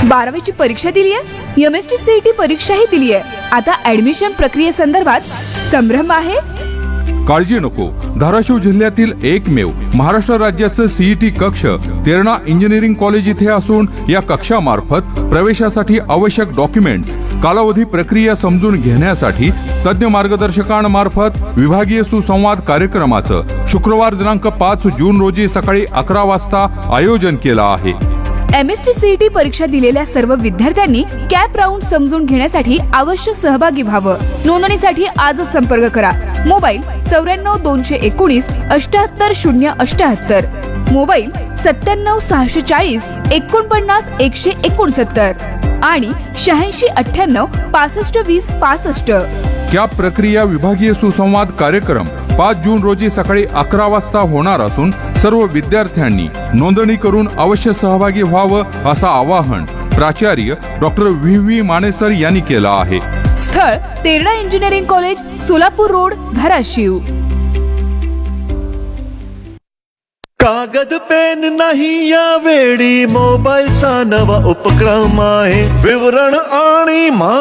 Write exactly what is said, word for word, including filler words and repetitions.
बारावीची परीक्षा दिली आहे, M S T C E T परीक्षाही दिली आहे, आता ऍडमिशन प्रक्रियेसंदर्भात संभ्रम आहे? काळजी नको. धाराशिव जिल्ह्यातील एकमेव महाराष्ट्र राज्याचं सीईटी कक्ष तेरणा इंजिनिअरिंग कॉलेज इथे असून या कक्षामार्फत प्रवेशासाठी आवश्यक डॉक्युमेंट्स, कालावधी, प्रक्रिया समजून घेण्यासाठी तज्ञ मार्गदर्शकांमार्फत विभागीय सुसंवाद कार्यक्रमाचं शुक्रवार दिनांक पाच जून रोजी सकाळी अकरा वाजता आयोजन केलं आहे. M S T C E T परीक्षा दिलेल्या सर्व विद्यार्थ्यांनी कॅप राऊंड समजून घेण्यासाठी अवश्य सहभागी व्हावं. नोंदणीसाठी आजच संपर्क करा. मोबाईल चौऱ्याण्णव दोनशे एकोणीस अष्ट्याहत्तर शून्य अष्ट्याहत्तर, मोबाईल सत्त्याण्णव सहाशे चाळीस एकोणपन्नास एकशे एकोणसत्तर आणि शहाऐंशी अठ्ठ्याण्णव पासष्ट वीस पासष्ट. कॅप प्रक्रिया विभागीय सुसंवाद कार्यक्रम पाच जून रोजी सकाळी अकरा वाजता होणार असून सर्व विद्यार्थ्यांनी नोंदणी करून अवश्य सहभागी व्हावं असं आवाहन प्राचार्य डॉक्टर व्ही व्ही मानेसर यांनी केलं आहे. स्थळ Terna engineering college, Solapur road, Dharashiv. कागद पेन नाही या वेळी मोबाईलचा नवा उपक्रम आहे. विवरण आणि